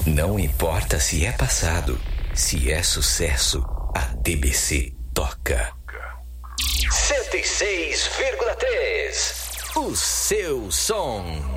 Não importa se é passado, se é sucesso, a DBC toca. 106,3. O seu som.